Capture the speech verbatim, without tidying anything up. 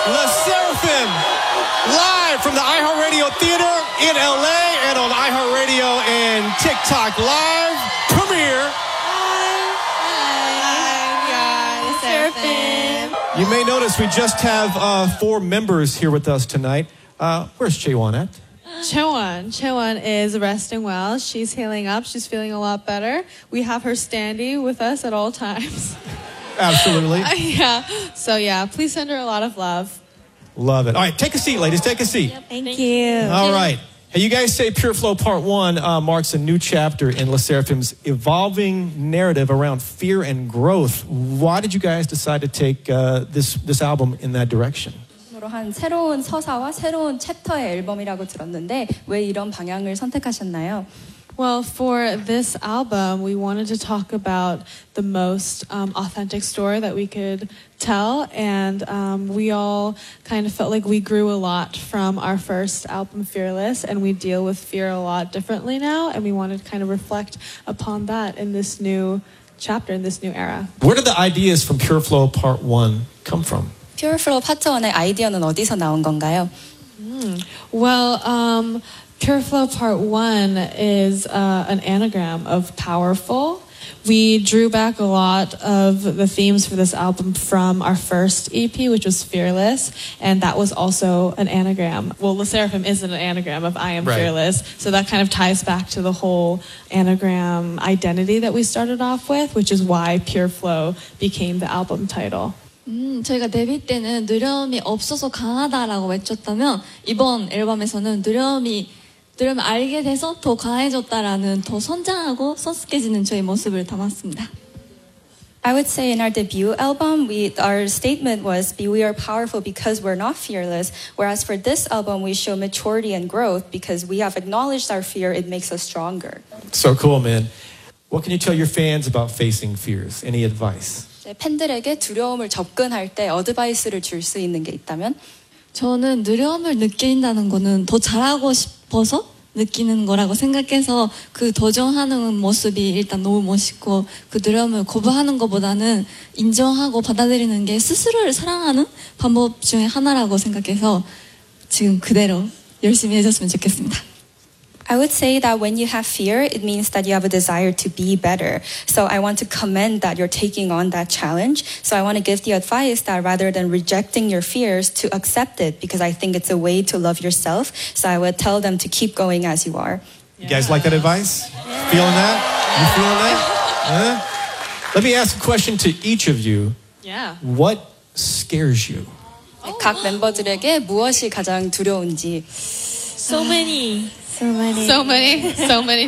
LE SSERAFIM, live from the iHeartRadio Theater in L A and on iHeartRadio and TikTok Live premiere. You may notice we just have uh, four members here with us tonight. Uh, where's Chaewon at? Chaewon. Chaewon is resting well. She's healing up. She's feeling a lot better. We have her standee with us at all times. Absolutely. Uh, yeah. So yeah, please send her a lot of love. Love it. All right, take a seat, ladies. Take a seat. Thank, Thank you. All right. Hey, you guys say Pure Flow Part one uh, marks a new chapter in LE SSERAFIM's evolving narrative around fear and growth. Why did you guys decide to take uh, this, this album in that direction? 한 새로운 서사와 새로운 챕터의 앨범이라고 들었는데 왜 이런 방향을 선택하셨나요? Well, for this album, we wanted to talk about the most um, authentic story that we could tell, and um, we all kind of felt like we grew a lot from our first album, Fearless, and we deal with fear a lot differently now, and we wanted to kind of reflect upon that in this new chapter, in this new era. Where did the ideas from Pure Flow Part one come from? Pure Flow 파트 원의 아이디어는 어디서 나온 건가요? Mm. Well, um... Pure Flow Part one is uh, an anagram of powerful. We drew back a lot of the themes for this album from our first E P, which was Fearless, and that was also an anagram. Well, LE SSERAFIM is an anagram of I Am Right. Fearless, so that kind of ties back to the whole anagram identity that we started off with, which is why Pure Flow became the album title. 음, 저희가 데뷔 때는 두려움이 없어서 강하다라고 외쳤다면 이번 앨범에서는 두려움이 두려움을 알게 돼서 더 강해졌다라는 더 선장하고 성숙해지는 저희 모습을 담았습니다. I would say in our debut album, we, our statement was, we are powerful because we're not fearless. Whereas for this album, we show maturity and growth because we have acknowledged our fear. It makes us stronger. So cool, man. What can you tell your fans about facing fears? Any advice? 팬들에게 두려움을 접근할 때 어드바이스를 줄 수 있는 게 있다면? 저는 두려움을 느낀다는 거는 더 잘하고 싶어서 느끼는 거라고 생각해서 그 도전하는 모습이 일단 너무 멋있고 그 두려움을 거부하는 것보다는 인정하고 받아들이는 게 스스로를 사랑하는 방법 중에 하나라고 생각해서 지금 그대로 열심히 해줬으면 좋겠습니다. I would say that when you have fear, it means that you have a desire to be better. So I want to commend that you're taking on that challenge. So I want to give the advice that rather than rejecting your fears, to accept it because I think it's a way to love yourself. So I would tell them to keep going as you are. You guys like that advice? Yeah. Feeling that? You feeling that? Yeah? Let me ask a question to each of you. Yeah. What scares you? 각 멤버들에게 무엇이 가장 두려운지. So many. So many. So many. So many.